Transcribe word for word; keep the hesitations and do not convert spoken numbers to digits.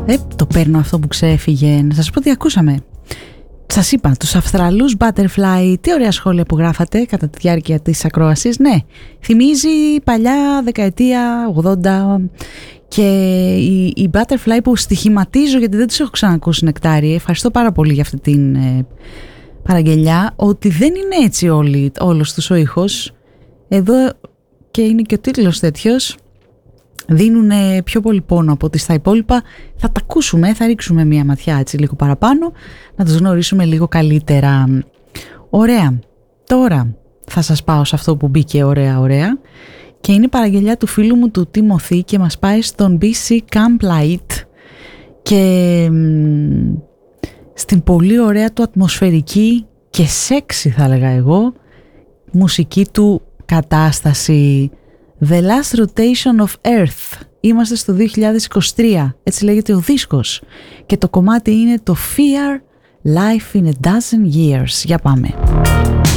Ε, το παίρνω αυτό που ξέφυγε. Να σας πω τι ακούσαμε. Σας είπα, τους Αυστραλούς Butterfly. Τι ωραία σχόλια που γράφατε κατά τη διάρκεια της ακρόασης. Ναι, θυμίζει παλιά δεκαετία ογδόντα. Και η, η Butterfly που στοιχηματίζω, γιατί δεν τους έχω ξανακούσει Νεκτάρι. Ευχαριστώ πάρα πολύ για αυτή την ε, παραγγελιά. Ότι δεν είναι έτσι όλοι, όλος τους ο ήχος. Εδώ και είναι και ο τίτλος τέτοιος. Δίνουν πιο πολύ πόνο από ότι στα υπόλοιπα. Θα τα ακούσουμε, θα ρίξουμε μία ματιά έτσι λίγο παραπάνω, να τους γνωρίσουμε λίγο καλύτερα. Ωραία, τώρα θα σας πάω σε αυτό που μπήκε ωραία ωραία και είναι η παραγγελιά του φίλου μου του Τιμωθή και μας πάει στον μπι σι Camp Light και μ, στην πολύ ωραία του ατμοσφαιρική και σεξι θα έλεγα εγώ μουσική του κατάσταση. The Last Rotation of Earth. Είμαστε στο δύο χιλιάδες είκοσι τρία, έτσι λέγεται ο δίσκος και το κομμάτι είναι το Fear Life in a Dozen Years. Για πάμε.